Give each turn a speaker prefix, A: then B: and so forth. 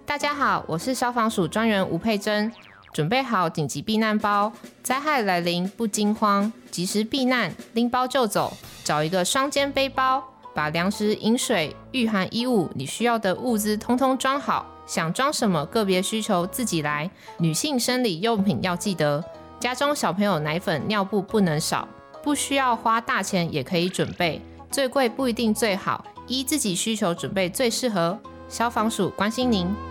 A: 大家好，我是消防署专员吴佩珍。准备好紧急避难包，灾害来临不惊慌，及时避难，拎包就走。找一个双肩背包，把粮食、饮水、御寒衣物，你需要的物资通通装好。想装什么个别需求自己来。女性生理用品要记得，家中小朋友奶粉、尿布不能少。不需要花大钱也可以准备，最贵不一定最好，依自己需求准备最适合。消防署关心您。